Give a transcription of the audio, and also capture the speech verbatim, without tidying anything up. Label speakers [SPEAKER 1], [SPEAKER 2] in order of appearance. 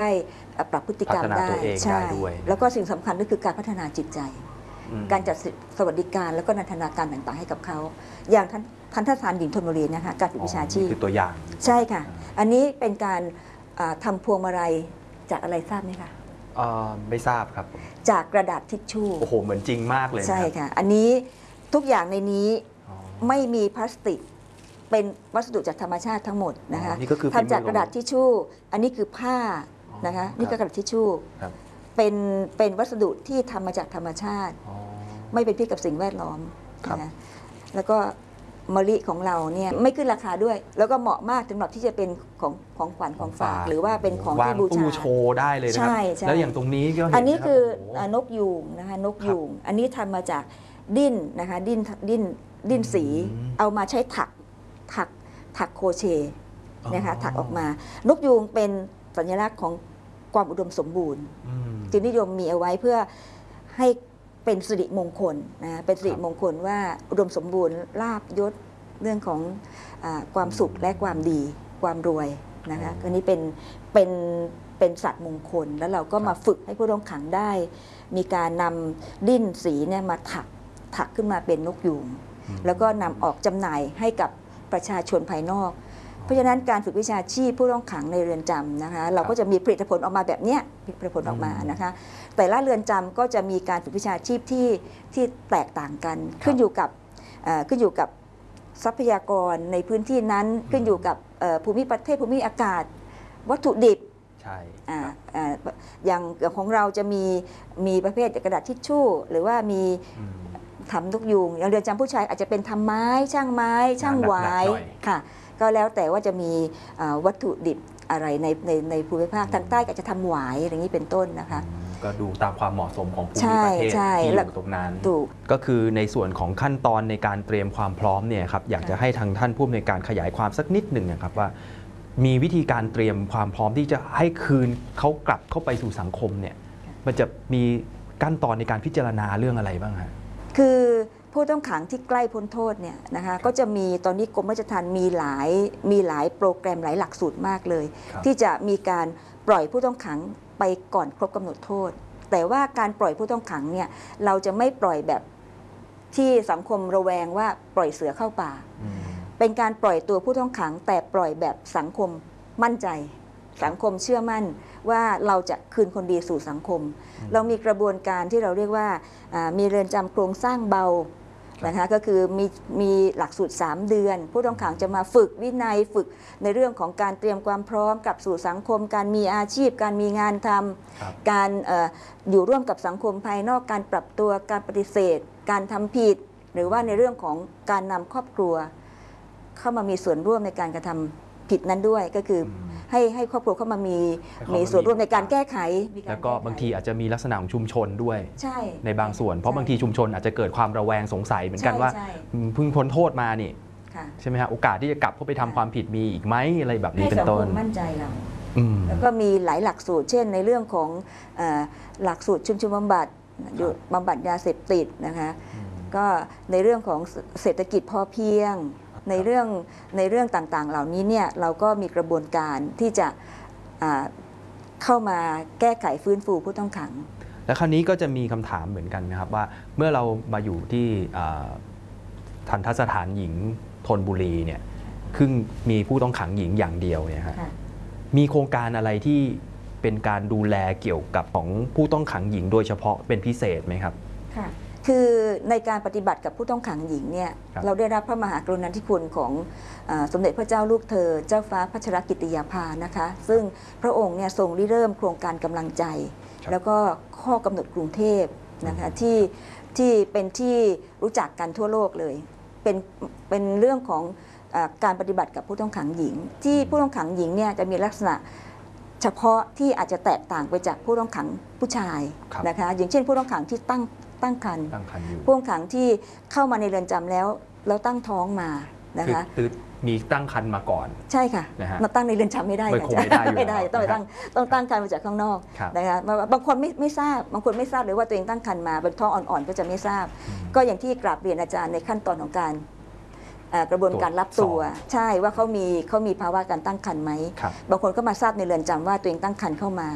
[SPEAKER 1] ปรับพฤติกรรมได้ใช่แล้วก็สิ่งสำคัญก็คือการพัฒนาจิตใจการจัดสวัสดิการแล้วก็นันทนาการต่างๆให้กับเขาอย่างท่านทันทสถานหญิงธนบุรีนะคะการฝึกวิชาชีพ
[SPEAKER 2] คือตัวอย่าง
[SPEAKER 1] ใช่ค่ะอันนี้เป็นการทำพวงมาลัยจากอะไรทราบไหมคะ
[SPEAKER 2] ไม่ทราบครับ
[SPEAKER 1] จากกระดาษทิชชู่
[SPEAKER 2] โอ้โหเหมือนจริงมากเลย
[SPEAKER 1] ใช่ค่ะอันนี้ทุกอย่างในนี้ไม่มีพลาสติกเป็นวัสดุจากธรรมชาติทั้งหมดนะคะทำจากกระดาษทิชชู่อันนี้คือผ้านะคะนี่ก็กระดาษทิชชู่เป็นเป็นวัสดุที่ทำมาจากธรรมชาติไม่เป็นพิษกับสิ่งแวดล้อมนะแล้วก็มะลิของเราเนี่ยไม่ขึ้นราคาด้วยแล้วก็เหมาะมากสำหรับที่จะเป็นของของขวัญของฝากหรือว่าเป็นของที่บูชา
[SPEAKER 2] โชว์ได้เลยนะครับแล้วอย่างตรงนี้ก็เห็น
[SPEAKER 1] อันนี้คือนกยูงนะคะนกยูงอันนี้ทำมาจากดิ้นนะคะดิ้นดิ้นดิ้นสีเอามาใช้ถักถักถักโคเชต์นะคะถักออกมานกยูงเป็นสัญลักษณ์ของความอุดมสมบูรณ์จึงนิยมมีเอาไว้เพื่อให้เป็นสิริมงคลนะเป็นสิริมงคลว่าอุดมสมบูรณ์ลาภยศเรื่องของอความสุขและความดีความรวยนะคะอันนี้เป็นเป็นเป็นสัตว์มงคลแล้วเราก็มาฝึกให้ผู้ต้องขังได้มีการนำดิ้นสีเนี่ยมาถักถักขึ้นมาเป็นนกยูงแล้วก็นำออกจำหน่ายให้กับประชาชนภายนอกเพราะฉะนั้นการฝึกวิชาชีพผู้ต้องขังในเรือนจำนะคะเราก็จะมีผลิตผลออกมาแบบนี้ผลิตผลออกมานะคะแต่ละเรือนจำก็จะมีการฝึกวิชาชีพที่ที่แตกต่างกันขึ้นอยู่กับขึ้นอยู่กับทรัพยากรในพื้นที่นั้นขึ้นอยู่กับภูมิประเทศภูมิอากาศวัตถุดิบ
[SPEAKER 2] ใช่
[SPEAKER 1] อย่างของเราจะมีมีประเภทกระดาษทิชชู่หรือว่ามีทำนกยูงอย่างเรือนจำผู้ชายอาจจะเป็นทำไม้ช่างไม้ช่างหวายค่ะก็แล้วแต่ว่าจะมีวัตถุดิบอะไรในในในภูมิภาคทางใต้ก็จะทำหวายอย่างนี้เป็นต้นนะคะ
[SPEAKER 2] ก็ดูตามความเหมาะสมของภูมิประเทศที่อยู่ตรงนั้นก็คือในส่วนของขั้นตอนในการเตรียมความพร้อมเนี่ยครับอยากจะให้ทางท่านผู้อำนวยการขยายความสักนิดหนึ่งนะครับว่ามีวิธีการเตรียมความพร้อมที่จะให้คืนเขากลับเข้าไปสู่สังคมเนี่ยมันจะมีขั้นตอนในการพิจารณาเรื่องอะไรบ้างฮะ
[SPEAKER 1] คือผู้ต้องขังที่ใกล้พ้นโทษเนี่ยนะคะก็จะมีตอนนี้กรมราชทัณฑ์มีหลายมีหลายโปรแกรมหลายหลักสูตรมากเลยที่จะมีการปล่อยผู้ต้องขังไปก่อนครบกำหนดโทษแต่ว่าการปล่อยผู้ต้องขังเนี่ยเราจะไม่ปล่อยแบบที่สังคมระแวงว่าปล่อยเสือเข้าป่าเป็นการปล่อยตัวผู้ต้องขังแต่ปล่อยแบบสังคมมั่นใจสังคมเชื่อมั่นว่าเราจะคืนคนดีสู่สังคมเรามีกระบวนการที่เราเรียกว่ามีเรือนจำโครงสร้างเบานะคะก็คือมีมีหลักสูตรสามเดือนผู้ต้องขังจะมาฝึกวินัยฝึกในเรื่องของการเตรียมความพร้อมกับสู่สังคมการมีอาชีพการมีงานทำการออยู่ร่วมกับสังคมภายนอกการปรับตัวการปฏิเสธการทำผิดหรือว่าในเรื่องของการนำครอบครัวเข้ามามีส่วนร่วมในการกระทำผิดนั้นด้วยก็คือให้ให้ครอบครัวเข้ามามีมีส่วนร่วมในการแก้ไข
[SPEAKER 2] แล้วก็บางทีอาจจะมีลักษณะของชุมชนด้วย
[SPEAKER 1] ใช่
[SPEAKER 2] ในบางส่วนเพราะบางทีชุมชนอาจจะเกิดความระแวงสงสัยเหมือนกันว่าเพิ่งพ้นโทษมานี่ใช่ไหมฮะโอกาสที่จะกลับเข้าไปทำความผิดมีอีกไหมอะไรแบบนี้เป็นต้น
[SPEAKER 1] ให้สังคมมั่นใจเราแล้วก็มีหลายหลักสูตรเช่นในเรื่องของหลักสูตรชุมชนบำบัดบำบัดยาเสพติดนะคะก็ในเรื่องของเศรษฐกิจพอเพียงในเรื่องในเรื่องต่างๆเหล่านี้เนี่ยเราก็มีกระบวนการที่จะเข้ามาแก้ไขฟื้นฟูผู้ต้องขัง
[SPEAKER 2] และคราวนี้ก็จะมีคำถามเหมือนกันนะครับว่าเมื่อเรามาอยู่ที่ทันทสถานหญิงธนบุรีเนี่ยซึ่งมีผู้ต้องขังหญิงอย่างเดียวเนี่ยฮะมีโครงการอะไรที่เป็นการดูแลเกี่ยวกับของผู้ต้องขังหญิงโดยเฉพาะเป็นพิเศษไหมครับ
[SPEAKER 1] ค่ะคือในการปฏิบัติกับผู้ต้องขังหญิงเนี่ยเราได้รับพระมหากรุณาธิคุณของสมเด็จพระเจ้าลูกเธอเจ้าฟ้าพัชรกิติยาภานะคะซึ่งพระองค์เนี่ยทรงริเริ่มโครงการกำลังใจแล้วก็ข้อกำหนดกรุงเทพนะคะที่ที่เป็นที่รู้จักกันทั่วโลกเลยเป็นเป็นเรื่องของการปฏิบัติกับผู้ต้องขังหญิงที่ผู้ต้องขังหญิงเนี่ยจะมีลักษณะเฉพาะที่อาจจะแตกต่างไปจากผู้ต้องขังผู้ชายนะคะอย่างเช่นผู้ต้องขังที่ตั้งตั้งครรภ์ผู้ต้องขังที่เข้ามาในเรือนจำแล้วแล้วตั้งท้องมานะคะ
[SPEAKER 2] คือมีตั้งครรภ์มาก่อน
[SPEAKER 1] ใช่ค่ะมาตั้งในเรือนจำไม่ได้
[SPEAKER 2] ไม่ได้
[SPEAKER 1] ไม่ได้ต้องตั้งต้องตั้งครรภ์มาจากข้างนอกนะคะบางคนไม่ไม่ทราบบางคนไม่ทราบเลยว่าตัวเองตั้งครรภ์มาเป็นท้องอ่อนๆก็จะไม่ทราบก็อย่างที่กราบเรียนอาจารย์ในขั้นตอนของการกระบวนการรับตัวใช่ว่าเขามีเขามีภาวะการตั้งครรภ์ไหมบางคนก็มาทราบในเรือนจำว่าตัวเองตั้งครรภ์เข้ามา